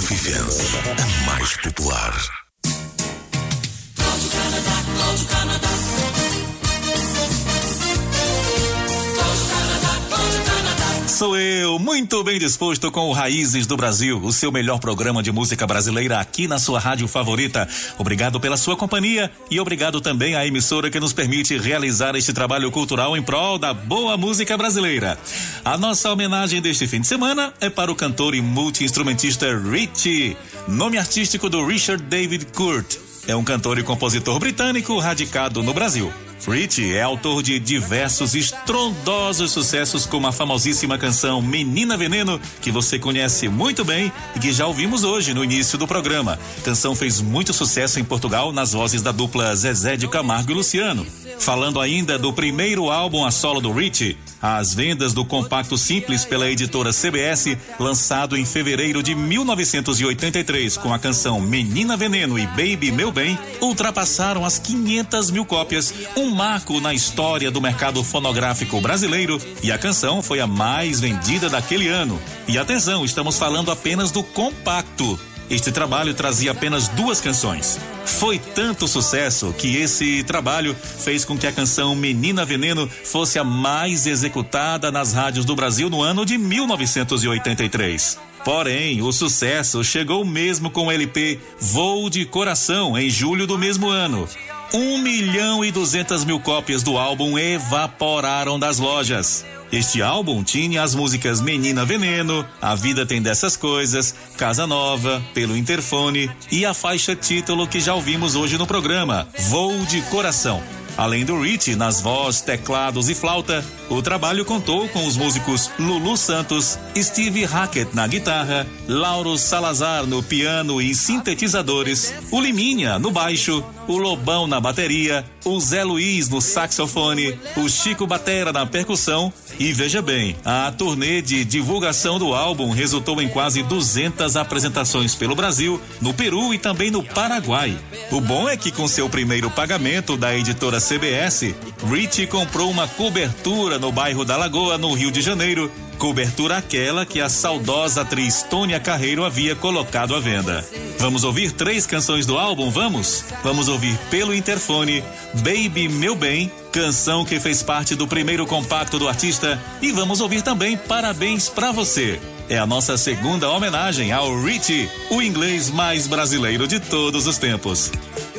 Fifense, a mais popular. Sou eu, muito bem disposto com o Raízes do Brasil, o seu melhor programa de música brasileira aqui na sua rádio favorita. Obrigado pela sua companhia e obrigado também à emissora que nos permite realizar este trabalho cultural em prol da boa música brasileira. A nossa homenagem deste fim de semana é para o cantor e multi-instrumentista Ritchie, nome artístico do Richard David Kurt. É um cantor e compositor britânico radicado no Brasil. Ritchie é autor de diversos estrondosos sucessos, como a famosíssima canção Menina Veneno, que você conhece muito bem e que já ouvimos hoje no início do programa. A canção fez muito sucesso em Portugal nas vozes da dupla Zezé de Camargo e Luciano. Falando ainda do primeiro álbum a solo do Ritchie, as vendas do compacto simples pela editora CBS, lançado em fevereiro de 1983 com a canção Menina Veneno e Baby Meu Bem, ultrapassaram as 500 mil cópias, um marco na história do mercado fonográfico brasileiro, e a canção foi a mais vendida daquele ano. E atenção, estamos falando apenas do compacto. Este trabalho trazia apenas 2 canções. Foi tanto sucesso que esse trabalho fez com que a canção Menina Veneno fosse a mais executada nas rádios do Brasil no ano de 1983. Porém, o sucesso chegou mesmo com o LP Voo de Coração em julho do mesmo ano. 1.200.000 cópias do álbum evaporaram das lojas. Este álbum tinha as músicas Menina Veneno, A Vida Tem Dessas Coisas, Casa Nova, Pelo Interfone e a faixa título que já ouvimos hoje no programa, Voo de Coração. Além do Ritchie nas vozes, teclados e flauta, o trabalho contou com os músicos Lulu Santos, Steve Hackett na guitarra, Lauro Salazar no piano e sintetizadores, o Liminha no baixo, o Lobão na bateria, o Zé Luiz no saxofone, o Chico Batera na percussão. E veja bem, a turnê de divulgação do álbum resultou em quase 200 apresentações pelo Brasil, no Peru e também no Paraguai. O bom é que com seu primeiro pagamento da editora CBS, Ritchie comprou uma cobertura no bairro da Lagoa, no Rio de Janeiro, cobertura aquela que a saudosa atriz Tônia Carreiro havia colocado à venda. Vamos ouvir 3 canções do álbum, vamos? Vamos ouvir Pelo Interfone, Baby Meu Bem, canção que fez parte do primeiro compacto do artista, e vamos ouvir também Parabéns Pra Você. É a nossa segunda homenagem ao Ritchie, o inglês mais brasileiro de todos os tempos.